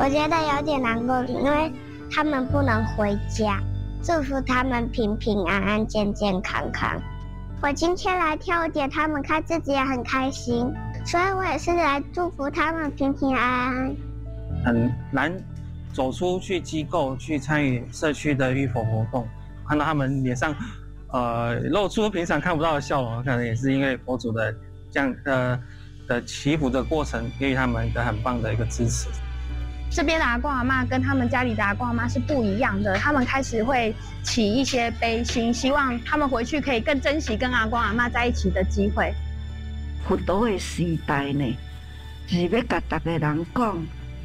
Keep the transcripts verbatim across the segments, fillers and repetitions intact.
我觉得有点难过，因为他们不能回家。祝福他们平平安安、健健康康。我今天来跳舞给他们看，自己也很开心，所以我也是来祝福他们平平安安。 很难走出去机构去参与社区的浴佛活动，看到他们脸上呃露出平常看不到的笑容，可能也是因为佛祖的这样的的祈福的过程，给予他们一个很棒的一个支持。 这边的阿公阿嬷跟他们家里的阿公阿嬷是不一样的，他们开始会起一些悲心，希望他们回去可以更珍惜跟阿公阿嬷在一起的机会。 佛陀的时代呢，是要甲大家人讲，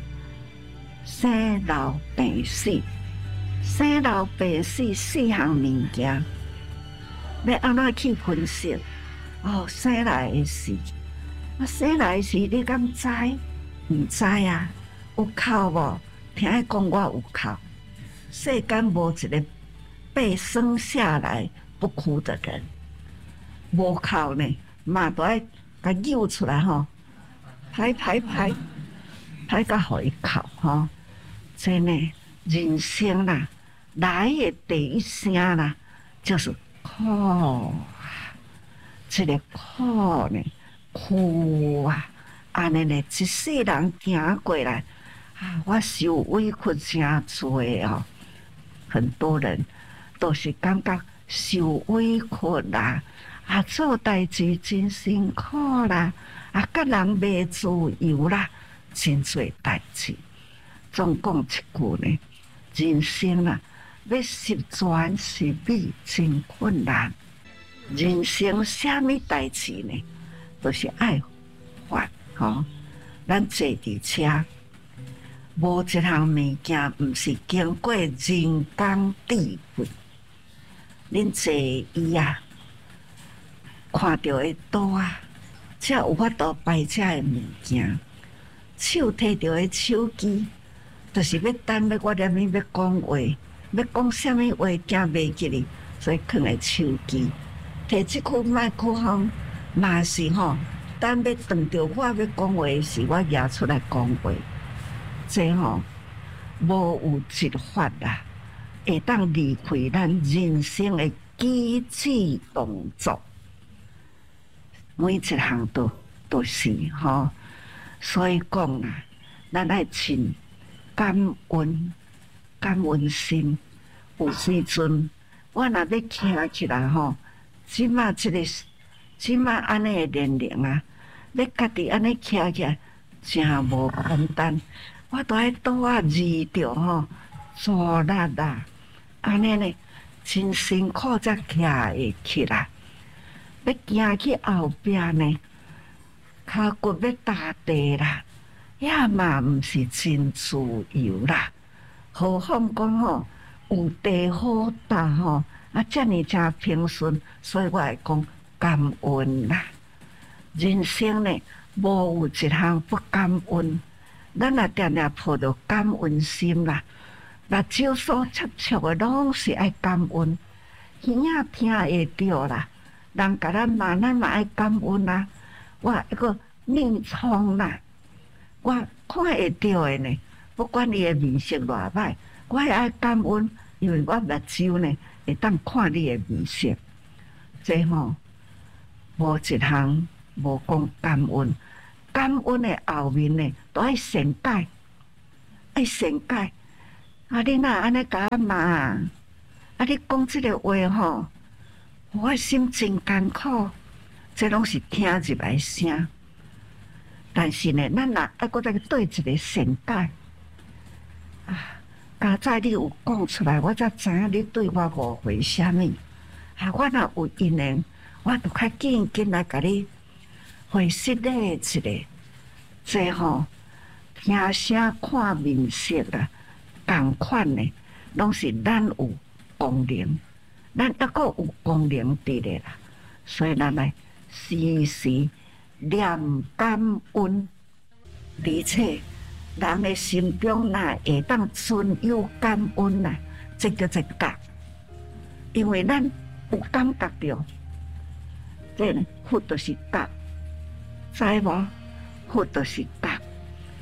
生老病死，生老病死四项物件，要安怎去分析？哦，生来的事，啊，生来的事你敢知？唔知啊。有哭无？听伊讲我有哭。世间无一个被生下来不哭的人，无哭呢，嘛都爱甲揪出来吼，拍拍拍，拍甲互伊哭吼。真呢，人生啦，来的第一声啦，就是哭。这个哭呢，哭啊，安尼呢，一世人行过来。啊，我受委屈真多哦，很多人都是感觉受委屈啦，啊，做代志真辛苦啦，啊，甲人袂自由啦，真多代志。总讲一句呢，人生啊，要十全十美真困难。人生啥物代志呢，都是爱发吼，咱坐伫车。无一项物件毋是经过人工智慧。恁坐伊啊，看到的刀啊，才有法度摆遮的物件。手摕到的手机，就是要等要我念物要讲话，要讲啥物话惊袂记哩，所以放在手机。摕即颗麦克风，嘛是吼，等要当着我要讲话时，我拿出来讲话。这吼无有一法啦，会当离开咱人生的机智动作，每一项都都是吼。所以讲啊，咱爱尽感恩、感恩心。有时阵我若要站起来吼，即马即个即马安尼的年龄啊，要家己安尼站起来，真无简单。我都爱倒啊字着吼，坐力啦，安尼呢，真辛苦才徛会起来。要行去后壁呢，骹骨要踏地啦，也嘛毋是真自由啦。何况讲吼，有地好踏吼，啊，遮尔真平顺，所以我会讲感恩啦。人生呢，无有一项不感恩。咱也定定抱着感恩心啦，目睭所接触的拢是爱感恩，耳仔听会着啦，人甲咱骂咱嘛爱感恩啦。我一个命冲啦，我看会着的呢，不管你的面色偌歹，我也爱感恩，因为我目睭呢会当看你的面色。这吼、哦，无一项无讲感恩。感恩的后面呢，都爱善解，爱善解。啊，你若安尼甲我骂，啊，你讲即个话吼，我心真艰苦，这拢是听入来声。但是呢，咱若爱搁再对一个善解，啊，刚才你有讲出来，我才知影你对我误会啥物。啊，我若有因缘，我就较紧紧来甲你。会失礼一个，这吼听声看面色啦，共款呢，拢是咱有功能，咱抑阁有功能伫咧啦，所以咱来时时念感恩，而且人的心中呐会当存有感恩啦，这叫做觉，因为咱有感觉着，这呢佛就是觉。知无？佛就是觉，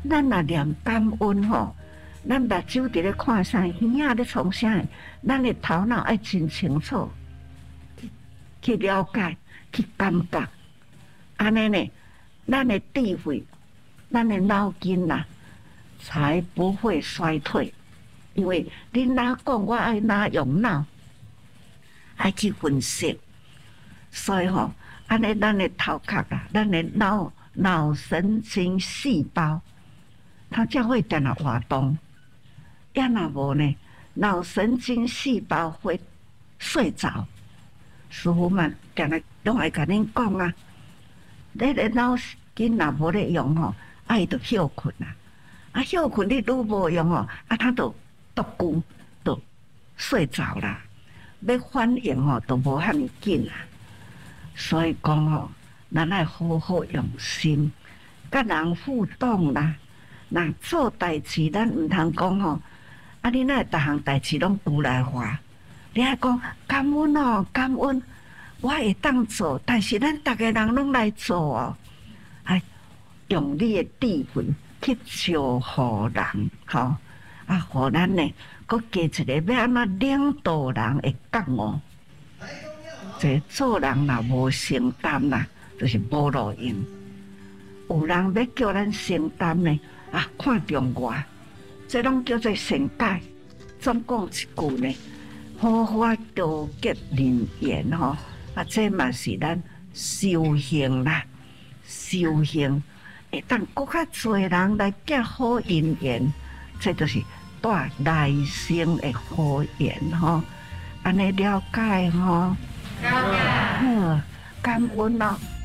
咱若念感恩吼，咱目睭伫咧看啥，耳仔咧从啥，咱的头脑爱真清楚，去了解，去感觉，安尼呢，咱的智慧，咱的脑筋呐，才不会衰退。因为你哪讲，我爱哪用脑，爱去分析，所以吼，安尼咱的头壳啊，咱的脑脑神经细胞，它才会定来活动。要若无呢，脑神经细胞会睡着。师傅们定来拢会甲恁讲啊，你个脑筋若无咧用吼，啊伊就休困啊，啊休困你愈无用吼，啊他就独久就睡着啦，要反应吼都无遐尼紧啊。所以讲吼，咱爱好好用心，甲人互动啦。若做代志，咱毋通讲吼，啊你哪会逐项代志拢独来话？你爱讲感恩哦，感恩，我会当做，但是咱逐个人拢来做哦，哎，用你的智慧去招呼人，吼。啊，互咱呢，佮加一个要安怎领导人的觉悟。这做人若无承担啦，就是无路用。有人要叫咱承担呢，啊，看重我，这拢叫做善解。总讲一句呢，好好多结人缘吼，啊，这嘛是咱修行啦，修行会当更较多人来结好姻缘。这就是带来生的好缘吼，安尼了解吼，了解，好，感恩咯。